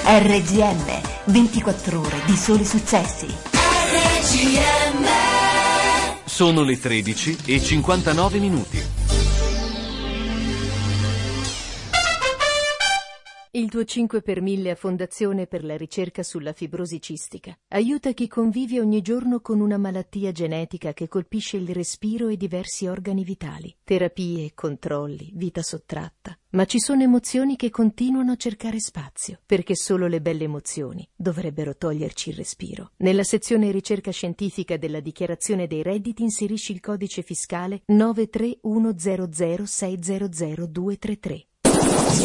RGM, 24 ore di soli successi. RGM. Sono le 13:59. Il tuo 5 per 1000 a Fondazione per la ricerca sulla fibrosi cistica aiuta chi convive ogni giorno con una malattia genetica che colpisce il respiro e diversi organi vitali. Terapie, controlli, vita sottratta. Ma ci sono emozioni che continuano a cercare spazio, perché solo le belle emozioni dovrebbero toglierci il respiro. Nella sezione ricerca scientifica della dichiarazione dei redditi inserisci il codice fiscale 93100600233.